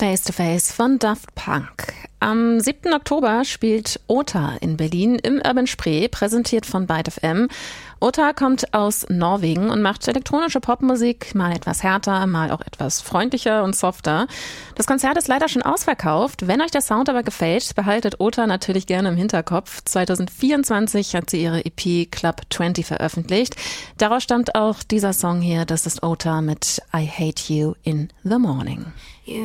Face to Face von Daft Punk. Am 7. Oktober spielt Ota in Berlin im Urban Spree, präsentiert von Byte FM. Ota kommt aus Norwegen und macht elektronische Popmusik, mal etwas härter, mal auch etwas freundlicher und softer. Das Konzert ist leider schon ausverkauft. Wenn euch der Sound aber gefällt, behaltet Ota natürlich gerne im Hinterkopf. 2024 hat sie ihre EP Club 20 veröffentlicht. Daraus stammt auch dieser Song hier, das ist Ota mit I Hate You in the Morning.